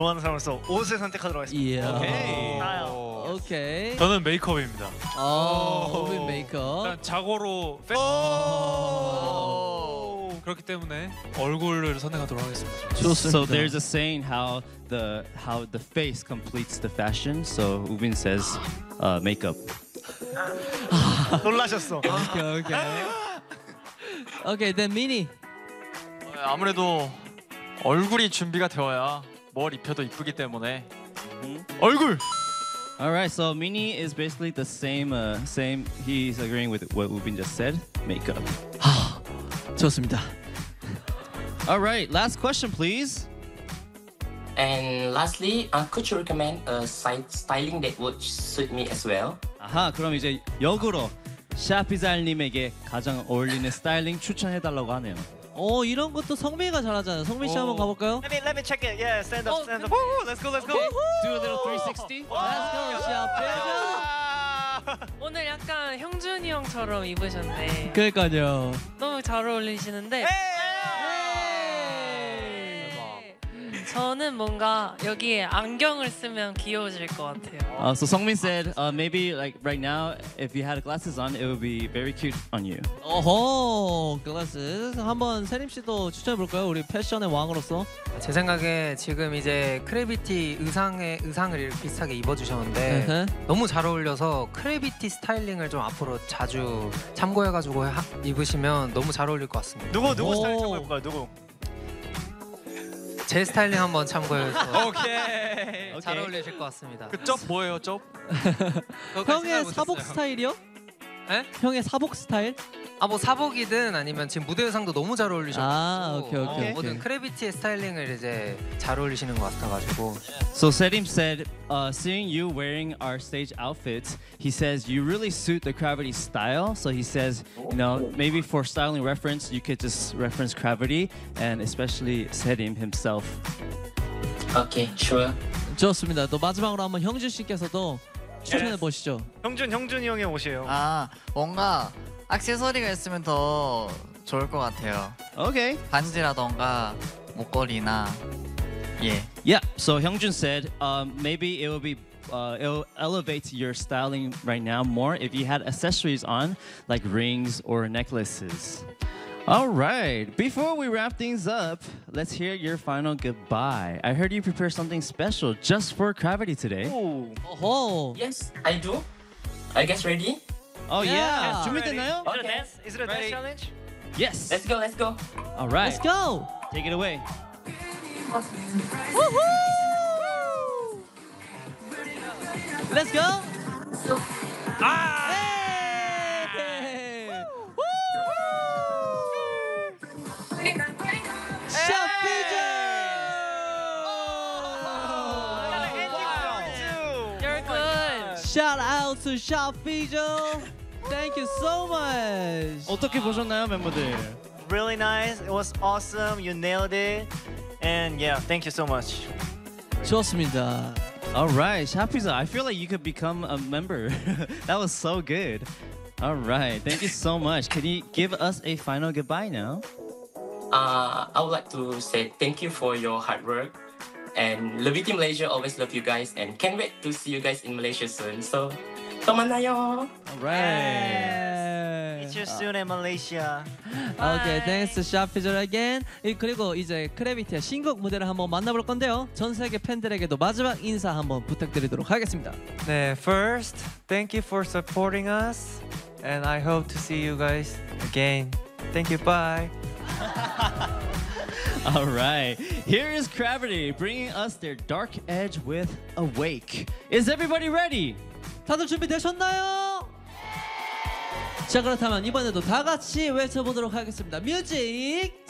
좋아하는 사람으로서 옷을 선택하도록 하겠습니다. 오케이. 스타일. 오케이. 저는 메이크업입니다. 오빈 메이크업. 일단 자고로 그렇기 때문에 얼굴을 선택하도록 하겠습니다. 좋습니다. So there's a saying how the face completes the fashion. So Ubin says makeup. 놀라셨어. 오케이. 오케이, then 미니. 아무래도 얼굴이 준비가 되어야 뭘 입혀도 이쁘기 때문에 얼굴. All right. So Mini is basically the same. He's agreeing with what Ubin just said. Makeup. 좋습니다. All right. Last question, please. And lastly, could you recommend a styling that would suit me as well? 아하. 그럼 이제 역으로 샤피잘님에게 가장 어울리는 스타일링 추천해달라고 하네요. 이런 것도 성민이가 잘하잖아요. 성민 씨 한번 가볼까요? Let me check it. Yeah, stand up. Let's go. Do a little 360. Let's go, 샤피자. 오늘 약간 형준이 형처럼 입으셨네. 그러니까요. 너무 잘 어울리시는데. 저는 뭔가 여기에 안경을 쓰면 귀여워질 것 같아요. So Songmin said, maybe like right now, if you had glasses on, it would be very cute on you. 어허, 글라스. 한번 세림 씨도 추천해 볼까요? 우리 패션의 왕으로서. 제 생각에 지금 이제 크래비티 의상을 이렇게 비슷하게 입어주셨는데 너무 잘 어울려서 크래비티 스타일링을 좀 앞으로 자주 참고해가지고 입으시면 너무 잘 어울릴 것 같습니다. 누구 스타일 참고해볼까요? 누구? 제 스타일링 한번 참고해서 오케이. 잘 어울리실 것 같습니다. 그 쩝 뭐예요, 쩝? 형의 사복 스타일이요? 네? 형의 사복 스타일? 뭐 사복이든 아니면 지금 무대 의상도 너무 잘 어울리셔서 오케이. 모든 크래비티의 스타일링을 이제 잘 어울리시는 것 같아가지고. So Serim said, seeing you wearing our stage outfits, he says you really suit the Gravity style. So he says, you know, maybe for styling reference, you could just reference Gravity and especially Serim himself. Okay, sure. 좋습니다. 또 마지막으로 한번 형준 씨께서도 추천해 보시죠. 형준이 형의 옷이에요. 뭔가 액세서리가 있으면 더 좋을 것 같아요. Okay. 반지라던가 목걸이나 Yeah. So Hyungjun said, maybe it will be. It'll elevate your styling right now more if you had accessories on, like rings or necklaces. All right. Before we wrap things up, let's hear your final goodbye. I heard you prepare something special just for Gravity today. 어허. Yes, I do. I guess ready? Oh Yeah. yeah. 준비됐나요? Okay. Is it a dance challenge? Yes. Let's go. All right. Let's go. Take it away. Let's go. You're good. Shout out to 샤피조. Thank you so much. 어떻게 보셨나요, 멤버들? Really nice. It was awesome. You nailed it. And yeah, thank you so much. 좋습니다. All right, Shapiza, I feel like you could become a member. That was so good. All right, thank you so much. Can you give us a final goodbye now? I would like to say thank you for your hard work. And Levity Malaysia always love you guys and can't wait to see you guys in Malaysia soon. So, tomanayo! All right. Meet you soon in Malaysia. Okay, thanks to 샤피조 again. 그리고 이제 크래비티의 신곡 무대를 한번 만나볼 건데요. 전 세계 팬들에게도 마지막 인사 한번 부탁드리도록 하겠습니다. 네, first, thank you for supporting us, and I hope to see you guys again. Thank you, bye. All right, here is Gravity bringing us their dark edge with Awake. Is everybody ready? 다들 준비되셨나요? 자, 그렇다면 이번에도 다 같이 외쳐보도록 하겠습니다. 뮤직